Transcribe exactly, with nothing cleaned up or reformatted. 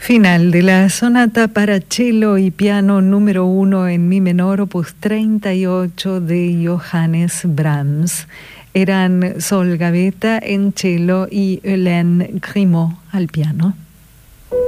Final de la sonata para cello y piano número uno en mi menor, opus treinta y ocho de Johannes Brahms. Eran Sol Gavetta en cello y Hélène Grimaud al piano.